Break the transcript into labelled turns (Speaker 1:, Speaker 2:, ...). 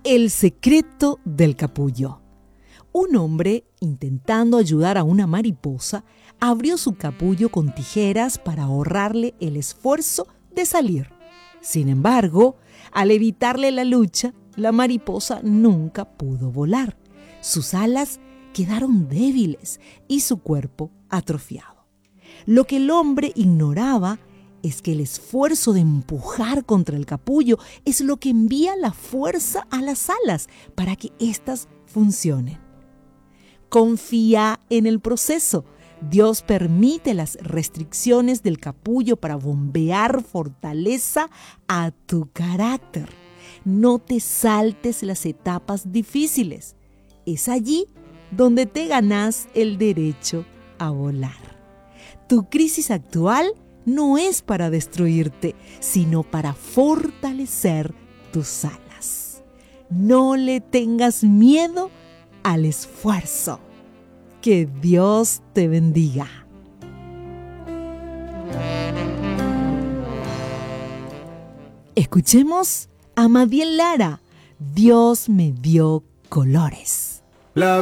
Speaker 1: El secreto del capullo. Un hombre, intentando ayudar a una mariposa, abrió su capullo con tijeras para ahorrarle el esfuerzo de salir. Sin embargo, al evitarle la lucha, la mariposa nunca pudo volar. Sus alas quedaron débiles y su cuerpo atrofiado. Lo que el hombre ignoraba es que el esfuerzo de empujar contra el capullo es lo que envía la fuerza a las alas para que éstas funcionen. Confía en el proceso. Dios permite las restricciones del capullo para bombear fortaleza a tu carácter. No te saltes las etapas difíciles. Es allí donde te ganas el derecho a volar. Tu crisis actual no es para destruirte, sino para fortalecer tus alas. No le tengas miedo al esfuerzo. Que Dios te bendiga. Escuchemos a Madiel Lara. Dios me dio colores.